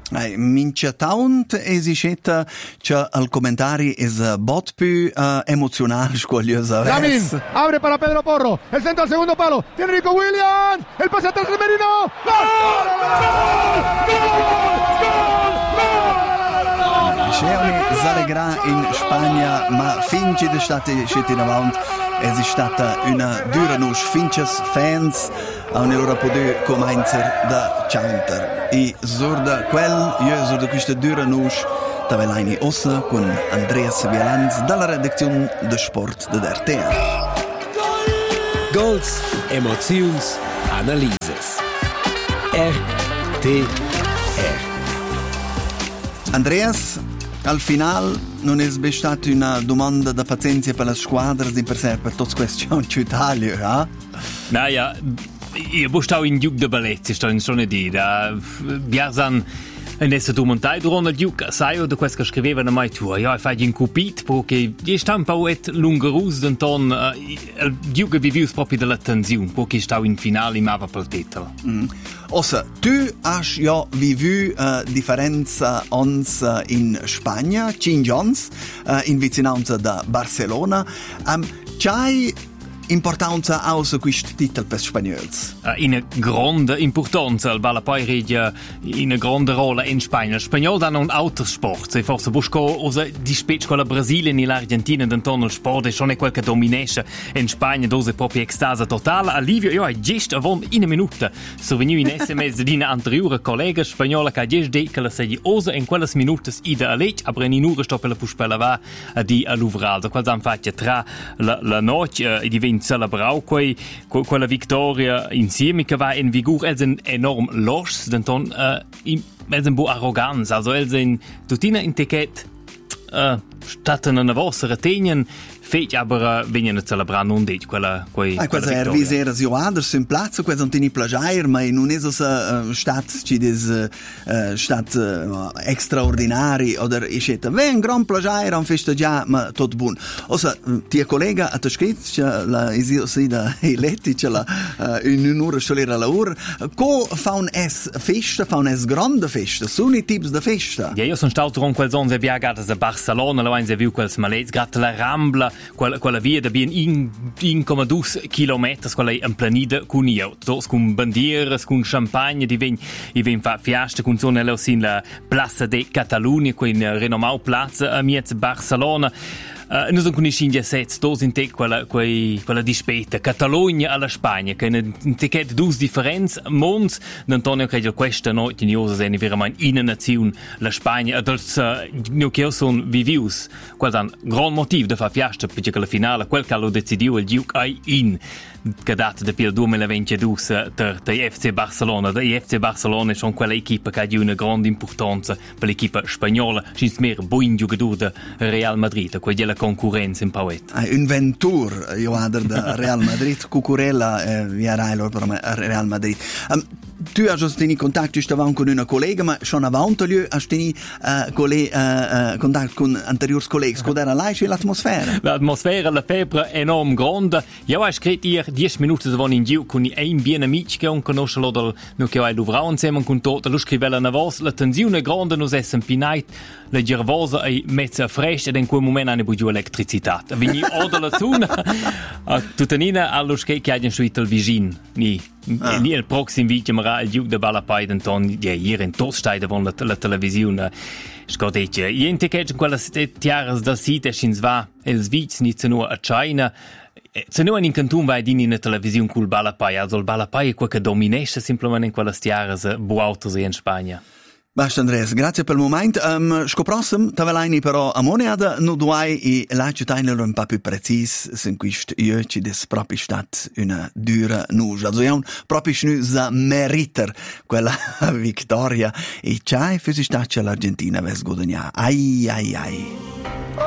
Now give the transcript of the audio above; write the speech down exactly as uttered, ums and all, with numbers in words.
Hey, mince taunt esiceta che al commentari es bot più uh, emozional squagliosa. Lamin, abre para Pedro Porro, el centro al segundo palo, tiene Nico Williams, el pase atrás de Merino. Sceone s'allegra in Spagna, ma finché de state scetti in avanti, es stata una dura nus finches fans a un'ora poder cominciare da chanter. E sorda quel, io sorda questa dura nus, tavelaini ossa con Andreas Wielands dalla redazione de Sport de R T R. Goals, emozions, analyses. R T R. Andreas, al final non è stata una domanda da pazienza per le squadre di per sé, per tutte queste in Italia, eh? Naja, io stavo in Duke de Balletti, sto in sonne di, da Biasan, in essa documentai durante il Duke, sai, da questo che scrivevano mai tu, ja, fai in cupit, perché io sto un po' lungerus, d'anton, il Duke vivius proprio della tensione, perché stavo in finale, ma per il titolo. Mm. Ossa, tu has ja vivu uh, differenza ons uh, in Spagna, cinque ans, uh, in vicinanza da Barcelona. Um, c'hai importanza außer questo titolo per spagnoli? Uh, in grande importanza, il Balapai regia in grande rolla in Spagna. Il spagnolo hanno un altro sport, se forse busco osa di specie con la Brasile e l'Argentina d'intorno al sport e non è quel che dominesce in Spagna, dove è proprio extasa totale. Alivio, io ho giusto avon in una minuta sovvenu in S M S di una anteriore collega spagnola che ha giusto detto che la sei osa in quelle minute ida a legge, a in un'ora sto per la puspella va di all'uvraldo. Qual han fatto tra la, la notte uh, e diventa celebrau quei, quella vittoria insieme che va in vigore, els sind enorm los, denton uh, els sind bu arroganz, also els sind tutina in ticket uh, statten una vostra tenien feit aber uh, vengono a celebrare non dit quella quei ah, quella er visera si oaders in piazza quella non tini plagiair ma non è so uh, stat ci des uh, stat uh, extraordinari oder eccetera ven gran plagiair an festa già ma tot bun osa tia collega a scritto la isio sida eletti ce la uh, in un'ora solera la ur co fa un es festa fa un es grande festa sono i tips da festa ja io sono stato con quel zone via gata a Barcelona la se viu quels malets gratta la Rambla quella, quella via da bien in in come dus chilometri quella in planida con io tos con bandiere con champagne di ven i ven fa fiasta con zone la sin la Plaza de Catalunya quella renomau plaza a miez Barcelona. Uh, noi sono in diciassette, dos in te quella, quei, quella dispeta, Catalogna alla Spagna, che è un ticket dus differenze, mons, d'Antonio credo questa notte in Iosa è veramente in una nazione, la Spagna, ed als noi che sono vivius, quel è un gran motivo di fare fiesta, perché la finale, quel che lo decidiu il Duke è in, che data del duemilaventidue per il F C Barcelona. Il F C Barcelona è quella equipa che ha una grande importanza per l'equipa spagnola, c'è mer buon giocatore del Real Madrid, quella concorrenza in Pauet. Un ventur, io vado da Real Madrid, Cucurella eh, via Railo per Real Madrid. Um, tu hai già tenuto contatto stavamo con una collega, ma schon avanti lui hai tenuto uh, cole, uh, uh, contatto con anteriori colleghi. Come era là, c'è l'atmosfera? L'atmosfera, la febbre è enorm grande. Io ho scritto ieri dieci minuti davon in giù con un bien amico che non conosce lo che ho lavorato insieme con tutto. Lo scriveva una voce, la tensione è grande, non è sempre la gervosa è mezza fresca ed in quel momento hanno più elettricità. Quindi o dalla zona, tuttavia allo che che hanno suito il vicino. Ni, ah. ni il prossimo video ma il giù de Balapai d'Anton, ja hier in Tostai davon la, la televisione. Scordetje, jente che quella tiaras da site schins va, els vits ni zu nur a China. Se noi in canton vai din in televisione col Balapai, also il Balapai è quel che dominesce simplemente in quelle tiaras buautos in Spagna. Basta Andreas, grazie per il momento. Um, scoprossem, tavalani però a moneada no duai e la ciutainelo un po' più precis, se in questo io ci des proprio stat una dura nuge. Also ja un proprio snusa meriter quella vittoria e c'hai fisi staccia l'Argentina ves guadagna. Ai ai ai.